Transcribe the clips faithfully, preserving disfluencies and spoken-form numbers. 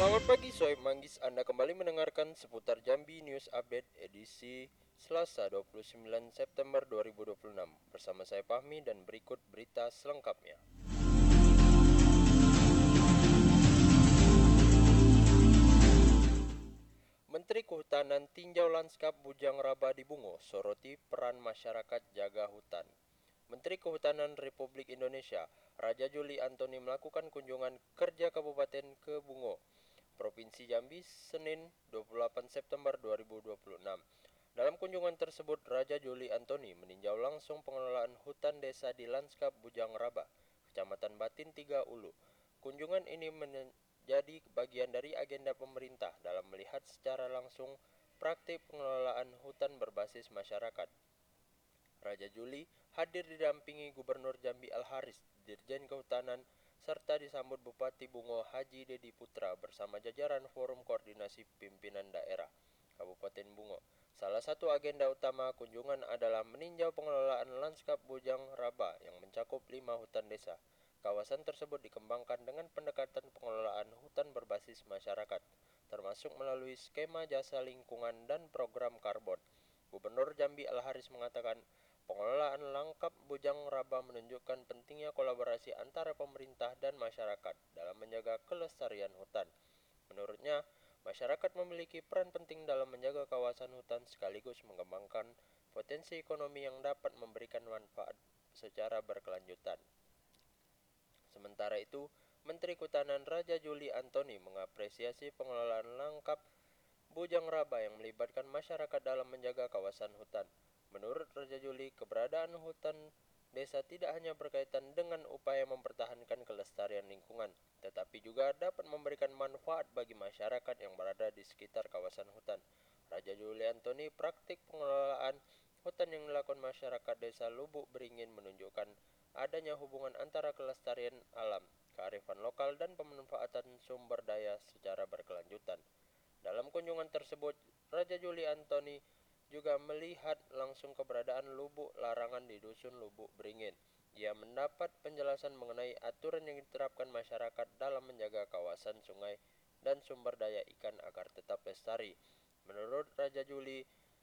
Selamat pagi Soeb Manggis, Anda kembali mendengarkan seputar Jambi News Update edisi Selasa dua puluh sembilan September dua ribu dua puluh enam. Bersama saya Fahmi dan berikut berita selengkapnya. Menteri Kehutanan tinjau lanskap Bujang Raba di Bungo, soroti peran masyarakat jaga hutan. Menteri Kehutanan Republik Indonesia, Raja Juli Antoni melakukan kunjungan kerja Kabupaten ke Bungo, Provinsi Jambi, Senin dua puluh delapan September dua ribu dua puluh enam. Dalam kunjungan tersebut, Raja Juli Antoni meninjau langsung pengelolaan hutan desa di Lanskap Bujang Raba, Kecamatan Batin tiga Ulu. Kunjungan ini menjadi bagian dari agenda pemerintah dalam melihat secara langsung praktik pengelolaan hutan berbasis masyarakat. Raja Juli hadir didampingi Gubernur Jambi Al-Haris, Dirjen Kehutanan, serta disambut Bupati Bungo Haji Dedi Putra bersama jajaran Forum Koordinasi Pimpinan Daerah Kabupaten Bungo. Salah satu agenda utama kunjungan adalah meninjau pengelolaan lanskap Bujang Raba yang mencakup lima hutan desa. Kawasan tersebut dikembangkan dengan pendekatan pengelolaan hutan berbasis masyarakat, termasuk melalui skema jasa lingkungan dan program karbon. Gubernur Jambi Al-Haris mengatakan, pengelolaan langkap Bujang Raba menunjukkan pentingnya kolaborasi antara pemerintah dan masyarakat dalam menjaga kelestarian hutan. Menurutnya, masyarakat memiliki peran penting dalam menjaga kawasan hutan sekaligus mengembangkan potensi ekonomi yang dapat memberikan manfaat secara berkelanjutan. Sementara itu, Menteri Kehutanan Raja Juli Antoni mengapresiasi pengelolaan langkap Bujang Raba yang melibatkan masyarakat dalam menjaga kawasan hutan. Menurut Raja Juli, keberadaan hutan desa tidak hanya berkaitan dengan upaya mempertahankan kelestarian lingkungan, tetapi juga dapat memberikan manfaat bagi masyarakat yang berada di sekitar kawasan hutan. Raja Juli Antoni, praktik pengelolaan hutan yang dilakukan masyarakat desa Lubuk Beringin menunjukkan adanya hubungan antara kelestarian alam, kearifan lokal, dan pemanfaatan sumber daya secara berkelanjutan. Dalam kunjungan tersebut, Raja Juli Antoni juga melihat langsung keberadaan lubuk larangan di Dusun Lubuk Beringin. Ia mendapat penjelasan mengenai aturan yang diterapkan masyarakat dalam menjaga kawasan sungai dan sumber daya ikan agar tetap lestari. Menurut Raja Juli,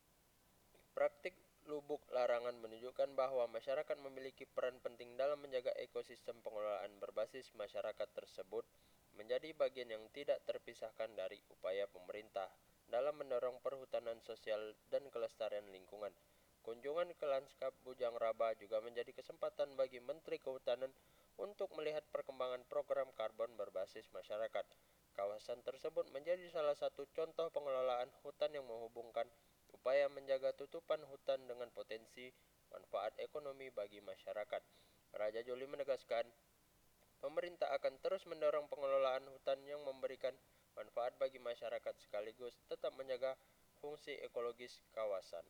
praktik lubuk larangan menunjukkan bahwa masyarakat memiliki peran penting dalam menjaga ekosistem. Pengelolaan berbasis masyarakat tersebut menjadi bagian yang tidak terpisahkan dari upaya pemerintah dalam mendorong perhutanan sosial dan kelestarian lingkungan. Kunjungan ke lanskap Bujang Raba juga menjadi kesempatan bagi Menteri Kehutanan untuk melihat perkembangan program karbon berbasis masyarakat. Kawasan tersebut menjadi salah satu contoh pengelolaan hutan yang menghubungkan upaya menjaga tutupan hutan dengan potensi manfaat ekonomi bagi masyarakat. Raja Juli menegaskan, pemerintah akan terus mendorong pengelolaan hutan yang memberikan manfaat bagi masyarakat sekaligus tetap menjaga fungsi ekologis kawasan.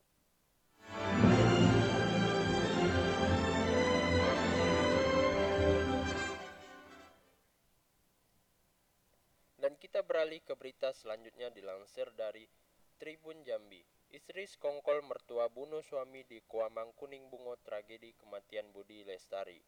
Dan kita beralih ke berita selanjutnya dilansir dari Tribun Jambi. Istri sekongkol mertua bunuh suami di Kuamang Kuning Bungo, tragedi kematian Budi Lestari.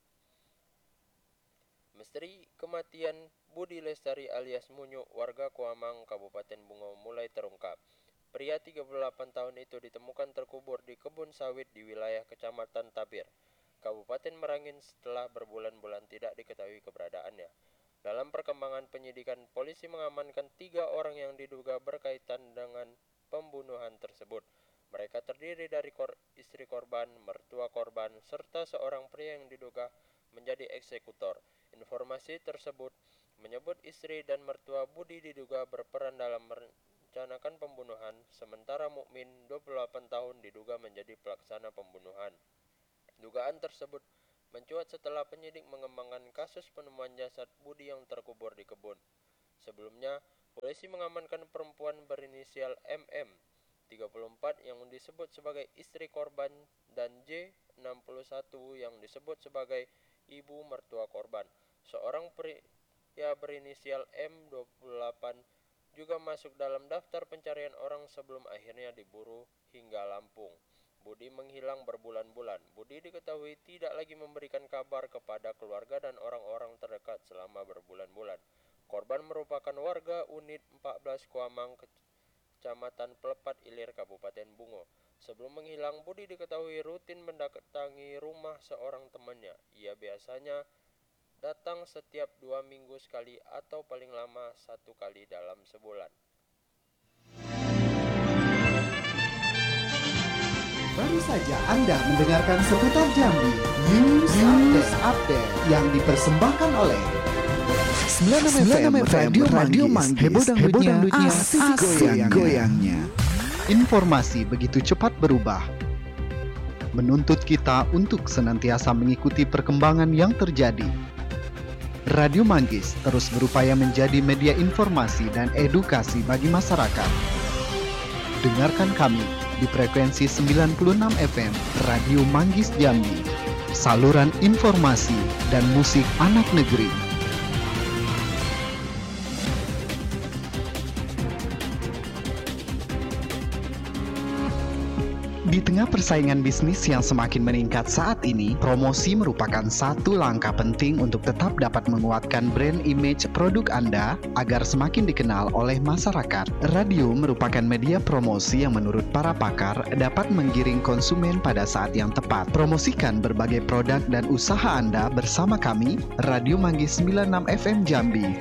Misteri kematian Budi Lestari alias Munyuk, warga Kuamang, Kabupaten Bungo mulai terungkap. Pria tiga puluh delapan tahun itu ditemukan terkubur di kebun sawit di wilayah Kecamatan Tabir, Kabupaten Merangin setelah berbulan-bulan tidak diketahui keberadaannya. Dalam perkembangan penyidikan, polisi mengamankan tiga orang yang diduga berkaitan dengan pembunuhan tersebut. Mereka terdiri dari kor istri korban, mertua korban, serta seorang pria yang diduga menjadi eksekutor. Informasi tersebut menyebut istri dan mertua Budi diduga berperan dalam merencanakan pembunuhan, sementara Mukmin, dua puluh delapan tahun, diduga menjadi pelaksana pembunuhan. Dugaan tersebut mencuat setelah penyidik mengembangkan kasus penemuan jasad Budi yang terkubur di kebun. Sebelumnya, polisi mengamankan perempuan berinisial M M, tiga puluh empat, yang disebut sebagai istri korban, dan J, enam puluh satu, yang disebut sebagai ibu mertua korban. Seorang pria berinisial M, dua puluh delapan, juga masuk dalam daftar pencarian orang sebelum akhirnya diburu hingga Lampung. Budi menghilang berbulan-bulan. Budi diketahui tidak lagi memberikan kabar kepada keluarga dan orang-orang terdekat selama berbulan-bulan. Korban Korban merupakan warga unit empat belas Kuamang, Kecamatan Pelepat Ilir, Kabupaten Bungo. Sebelum menghilang, Budi diketahui rutin mendatangi rumah seorang temannya. Ia biasanya datang setiap dua minggu sekali atau paling lama satu kali dalam sebulan. Baru saja Anda mendengarkan seputar Jambi News Update, Update yang dipersembahkan oleh sembilan puluh enam F M Radio, Radio Manggis, heboh dangdutnya, asik goyang-goyangnya. Informasi begitu cepat berubah, menuntut kita untuk senantiasa mengikuti perkembangan yang terjadi. Radio Manggis terus berupaya menjadi media informasi dan edukasi bagi masyarakat. Dengarkan kami di frekuensi sembilan puluh enam F M Radio Manggis Jambi, saluran informasi dan musik anak negeri. Di tengah persaingan bisnis yang semakin meningkat saat ini, promosi merupakan satu langkah penting untuk tetap dapat menguatkan brand image produk Anda agar semakin dikenal oleh masyarakat. Radio merupakan media promosi yang menurut para pakar dapat menggiring konsumen pada saat yang tepat. Promosikan berbagai produk dan usaha Anda bersama kami, Radio Manggis sembilan puluh enam F M Jambi.